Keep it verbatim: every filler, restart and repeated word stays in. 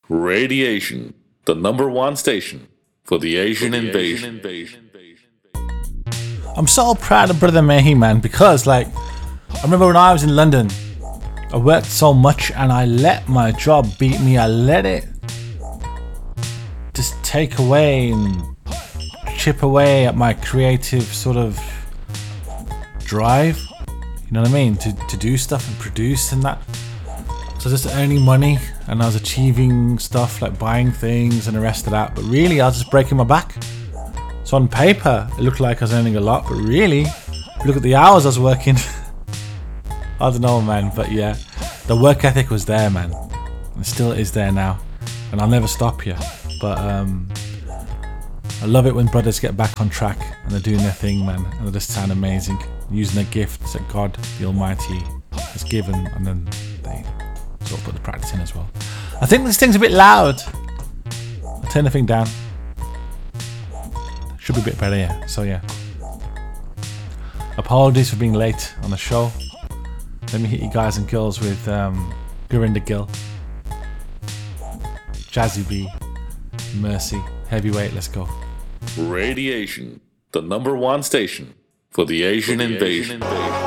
Radiation, the number one station for the Asian for the invasion. Asian invasion. I'm so proud of Brother Mehi, man, because, like, I remember when I was in London, I worked so much and I let my job beat me. I let it just take away and chip away at my creative sort of drive. You know what I mean? To, to do stuff and produce and that. So just earning money, and I was achieving stuff like buying things and the rest of that, but really I was just breaking my back. So on paper it looked like I was earning a lot, but really look at the hours I was working. I don't know, man, but yeah, the work ethic was there, man, and it still is there now, and I'll never stop here. But um I love it when brothers get back on track and they're doing their thing, man, and they just sound amazing, using the gifts that God the Almighty has given, and then they sort of put the practice in as well. I think this thing's a bit loud. I'll turn the thing down. Should be a bit better, yeah. So yeah. Apologies for being late on the show. Let me hit you guys and girls with um, Gurinder Gill, Jazzy B, Mercy, Heavyweight. Let's go. Radiation, the number one station for the Asian, for the invasion. Asian invasion.